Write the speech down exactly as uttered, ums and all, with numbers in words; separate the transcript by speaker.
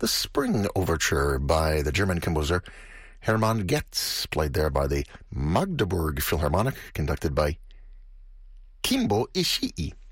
Speaker 1: The Spring Overture by the German composer Hermann Goetz, played there by the Magdeburg Philharmonic, conducted by Kimbo Ishii.